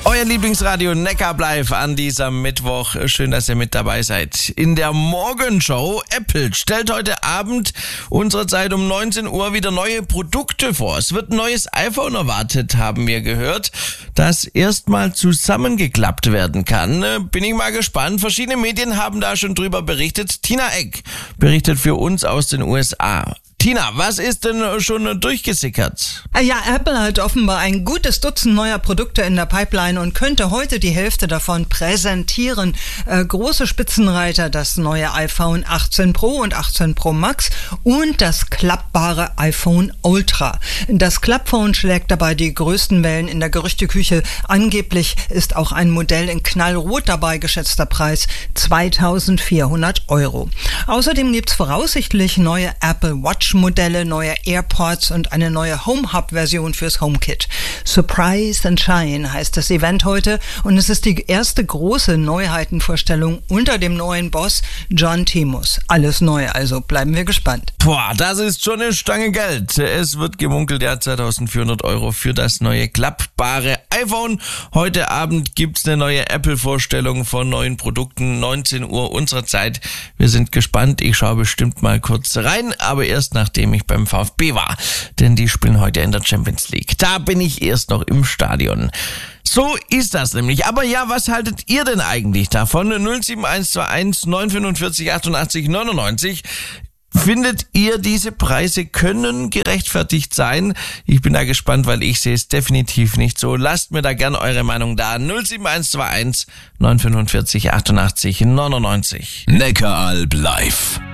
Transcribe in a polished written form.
Euer Lieblingsradio Neckar live an diesem Mittwoch. Schön, dass ihr mit dabei seid. In der Morgenshow, Apple stellt heute Abend unserer Zeit um 19 Uhr wieder neue Produkte vor. Es wird ein neues iPhone erwartet, haben wir gehört, das erstmal zusammengeklappt werden kann. Bin ich mal gespannt. Verschiedene Medien haben da schon drüber berichtet. Tina Eck berichtet für uns aus den USA. Tina, was ist denn schon durchgesickert? Ja, Apple hat offenbar ein gutes Dutzend neuer Produkte in der Pipeline und könnte heute die Hälfte davon präsentieren. Große Spitzenreiter, das neue iPhone 18 Pro und 18 Pro Max und das klappbare iPhone Ultra. Das Klappphone schlägt dabei die größten Wellen in der Gerüchteküche. Angeblich ist auch ein Modell in knallrot dabei, geschätzter Preis 2.400 €. Außerdem gibt's voraussichtlich neue Apple Watch Modelle, neue AirPods und eine neue Home-Hub-Version fürs HomeKit. Surprise and Shine heißt das Event heute und es ist die erste große Neuheitenvorstellung unter dem neuen Boss John Timus. Alles neu, also bleiben wir gespannt. Boah, das ist schon eine Stange Geld. Es wird gemunkelt, ja, 2.400 € für das neue klappbare iPhone. Heute Abend gibt's eine neue Apple-Vorstellung von neuen Produkten, 19 Uhr unserer Zeit. Wir sind gespannt. Ich schaue bestimmt mal kurz rein, aber erst nachdem ich beim VfB war, denn die spielen heute in der Champions League. Da bin ich erst noch im Stadion. So ist das nämlich. Aber ja, was haltet ihr denn eigentlich davon? 07121 945 88 99. Findet ihr, diese Preise können gerechtfertigt sein? Ich bin da gespannt, weil ich sehe es definitiv nicht so. Lasst mir da gern eure Meinung da. 07121 945 88 99. Neckaralb live.